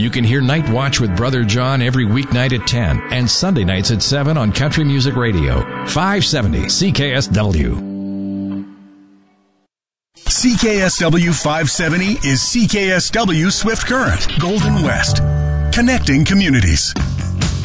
You can hear Night Watch with Brother John every weeknight at 10 and Sunday nights at 7 on Country Music Radio, 570 CKSW. CKSW 570 is CKSW Swift Current, Golden West. Connecting communities.